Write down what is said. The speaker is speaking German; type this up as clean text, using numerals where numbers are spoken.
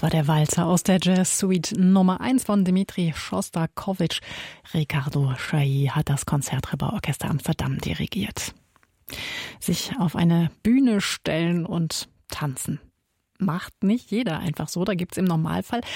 war der Walzer aus der Jazz-Suite Nummer 1 von Dmitri Schostakowitsch. Ricardo Chailly hat das Concertgebouw-Orchester Amsterdam dirigiert. Sich auf eine Bühne stellen und tanzen macht nicht jeder einfach so. Da gibt's im Normalfall